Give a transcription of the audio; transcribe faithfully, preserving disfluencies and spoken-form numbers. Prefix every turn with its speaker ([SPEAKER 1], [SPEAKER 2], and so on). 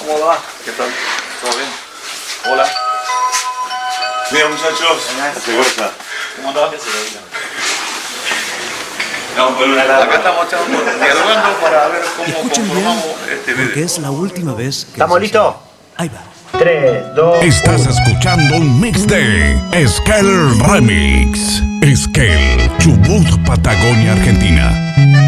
[SPEAKER 1] ¿Cómo va? ¿Qué tal? ¿Todo bien? Hola.
[SPEAKER 2] Mira, muchachos,
[SPEAKER 1] Hola. ¿Cómo andás?
[SPEAKER 2] No, pero una
[SPEAKER 1] Acá estamos dialogando para ver cómo
[SPEAKER 3] Escuchen bien,
[SPEAKER 1] conformamos este video.
[SPEAKER 3] porque es la última vez que...
[SPEAKER 4] ¿Estamos listos?
[SPEAKER 3] Ahí va.
[SPEAKER 4] tres, dos,
[SPEAKER 5] Estás escuchando un mix de Esquel Remix. Esquel, Chubut, Patagonia, Argentina.